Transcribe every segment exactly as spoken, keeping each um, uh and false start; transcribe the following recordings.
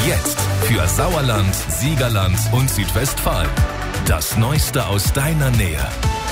Jetzt für Sauerland, Siegerland und Südwestfalen. Das Neueste aus deiner Nähe.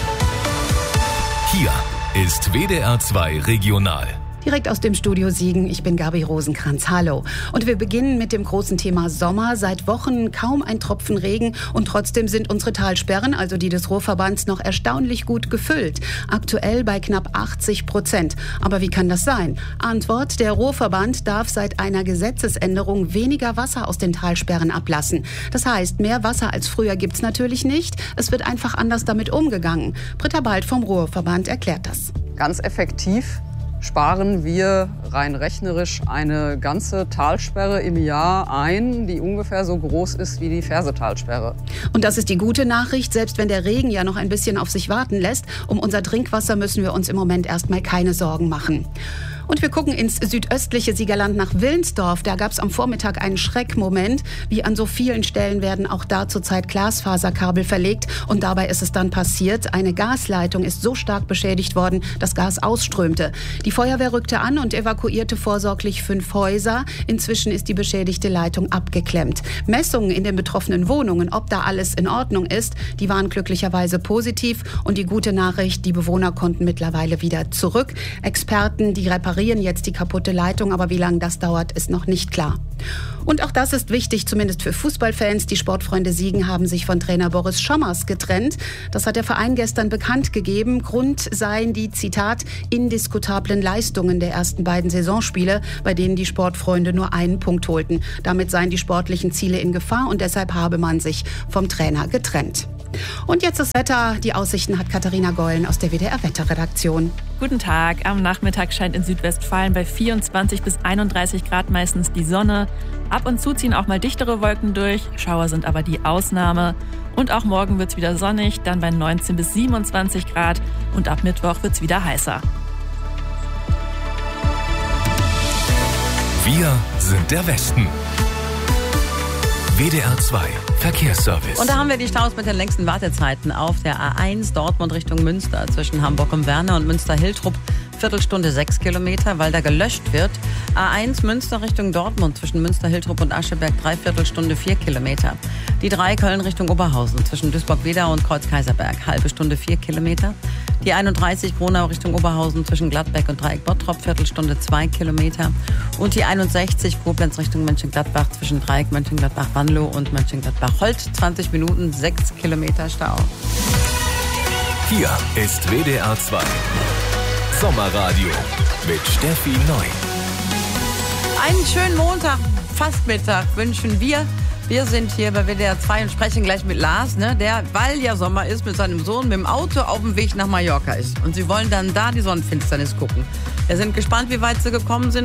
Hier ist W D R zwei Regional. Direkt aus dem Studio Siegen, ich bin Gabi Rosenkranz. Hallo. Und wir beginnen mit dem großen Thema Sommer. Seit Wochen kaum ein Tropfen Regen und trotzdem sind unsere Talsperren, also die des Ruhrverbands, noch erstaunlich gut gefüllt. Aktuell bei knapp achtzig Prozent. Aber wie kann das sein? Antwort: Der Ruhrverband darf seit einer Gesetzesänderung weniger Wasser aus den Talsperren ablassen. Das heißt, mehr Wasser als früher gibt's natürlich nicht. Es wird einfach anders damit umgegangen. Britta Bald vom Ruhrverband erklärt das. Ganz effektiv sparen wir rein rechnerisch eine ganze Talsperre im Jahr ein, die ungefähr so groß ist wie die Fersetalsperre. Und das ist die gute Nachricht, selbst wenn der Regen ja noch ein bisschen auf sich warten lässt. Um unser Trinkwasser müssen wir uns im Moment erstmal keine Sorgen machen. Und wir gucken ins südöstliche Siegerland nach Wilnsdorf. Da gab es am Vormittag einen Schreckmoment. Wie an so vielen Stellen werden auch da zurzeit Glasfaserkabel verlegt. Und dabei ist es dann passiert. Eine Gasleitung ist so stark beschädigt worden, dass Gas ausströmte. Die Feuerwehr rückte an und evakuierte vorsorglich fünf Häuser. Inzwischen ist die beschädigte Leitung abgeklemmt. Messungen in den betroffenen Wohnungen, ob da alles in Ordnung ist, die waren glücklicherweise positiv. Und die gute Nachricht, die Bewohner konnten mittlerweile wieder zurück. Experten, die reparieren jetzt die kaputte Leitung, aber wie lange das dauert, ist noch nicht klar. Und auch das ist wichtig, zumindest für Fußballfans. Die Sportfreunde Siegen haben sich von Trainer Boris Schommers getrennt. Das hat der Verein gestern bekannt gegeben. Grund seien die, Zitat, indiskutablen Leistungen der ersten beiden Saisonspiele, bei denen die Sportfreunde nur einen Punkt holten. Damit seien die sportlichen Ziele in Gefahr und deshalb habe man sich vom Trainer getrennt. Und jetzt das Wetter. Die Aussichten hat Katharina Gollen aus der W D R-Wetterredaktion. Guten Tag. Am Nachmittag scheint in Südwestfalen bei vierundzwanzig bis einunddreißig Grad meistens die Sonne. Ab und zu ziehen auch mal dichtere Wolken durch. Schauer sind aber die Ausnahme. Und auch morgen wird es wieder sonnig, dann bei neunzehn bis siebenundzwanzig Grad. Und ab Mittwoch wird es wieder heißer. Wir sind der Westen. W D R zwei Verkehrsservice. Und da haben wir die Staus mit den längsten Wartezeiten auf der A eins Dortmund Richtung Münster zwischen Hamburg und Werne und Münster-Hiltrup. Viertelstunde sechs Kilometer, weil da gelöscht wird. A eins Münster Richtung Dortmund zwischen Münster-Hiltrup und Ascheberg Dreiviertelstunde vier Kilometer. Die drei Köln Richtung Oberhausen zwischen Duisburg-Wedau und Kreuz-Kaiserberg halbe Stunde vier Kilometer. Die einunddreißig Gronau Richtung Oberhausen zwischen Gladbeck und Dreieck Bottrop Viertelstunde zwei Kilometer. Und die einundsechzig Koblenz Richtung Mönchengladbach zwischen Dreieck Mönchengladbach-Wanlo und Mönchengladbach-Holt sechzig Minuten, sechs Kilometer Stau. Hier ist W D R zwei Sommerradio mit Steffi Neu. Einen schönen Montag, fast Mittag wünschen wir. Wir sind hier bei W D R zwei und sprechen gleich mit Lars, ne, der, weil ja Sommer ist, mit seinem Sohn mit dem Auto auf dem Weg nach Mallorca ist. Und sie wollen dann da die Sonnenfinsternis gucken. Wir sind gespannt, wie weit sie gekommen sind.